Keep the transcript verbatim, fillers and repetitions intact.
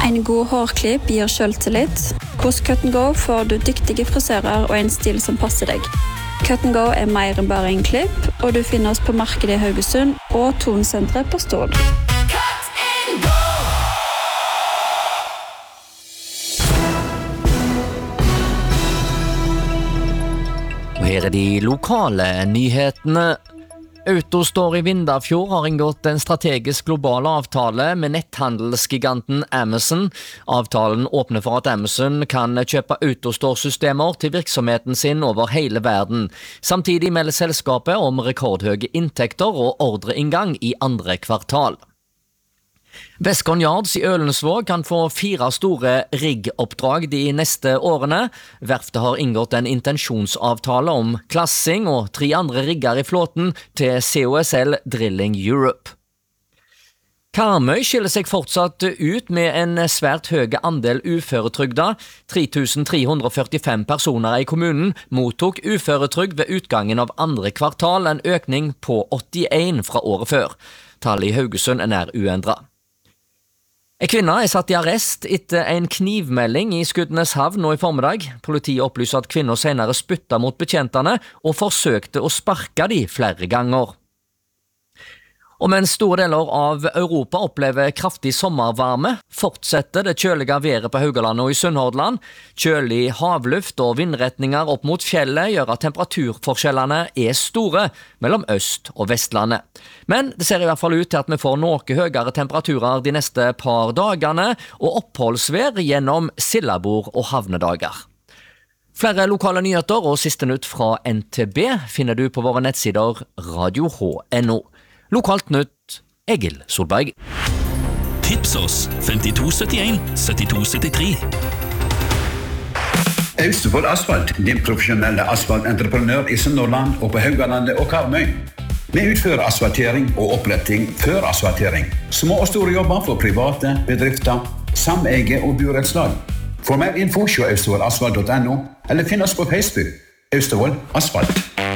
En god hårklipp gir selvtillit. Hos Cut and Go får du dyktige frisører og en stil som passer deg. Cut and Go er mer enn bare en klipp, og du finner oss på markedet i Haugesund og Tonsenteret på Stord. Her er de lokale nyhetene. Autostore i Vindafjord har inngått en strategisk global avtale med netthandelsgiganten Amazon. Avtalen åpner for at Amazon kan kjøpe Autostore-systemer til virksomheten sin over hele verden. Samtidig melder selskapet om rekordhøye inntekter og ordreinngang i andre kvartal. Westcon Yards i Ølensvåg kan få fire store riggoppdrag de neste årene. Verftet har inngått en intensjonsavtale om klassing og tre andre rigger i flåten til C O S L Drilling Europe. Karmøy skiller seg fortsatt ut med en svært høy andel uføretrygda. tre tusen tre hundre førtifem personer i kommunen mottok uføretrygd ved utgangen av andre kvartal, en økning på åttien fra året før. Tallet i Haugesund er nær uendret. En kvinne er satt i arrest etter en knivmelding i Skudeneshavn nå i formiddag. Politiet opplyser at kvinnen senere spyttet mot betjentene og forsøkte å sparke de flere ganger. Og mens store deler av Europa opplever kraftig sommervarme, fortsetter det kjølige været på Haugaland og i Sunnhordland. Kjølig havluft og vindretninger opp mot fjellet gjør at temperaturforskjellene er store mellom Øst- og Vestlandet. Men det ser i hvert fall ut til at vi får noe høyere temperaturer de neste par dagene, og oppholdsvær gjennom sildebord og havnedager. Flere lokale nyheter og siste nytt fra N T B finner du på våre nettsider radio h punktum no. Lokalt nytt, Egil Solberg. Tips oss femtito syttien syttito syttitre. Austevoll Asfalt, din profesjonelle asfaltentreprenør i Sunnhordland og på Haugalandet og Karmøy. Vi utfører asfaltering og oppretting før asfaltering. Små og store jobber for private, bedrifter, sameie og burettslag. For mer info se austevoll asfalt punktum no eller finn oss på Facebook. Austevoll Asfalt.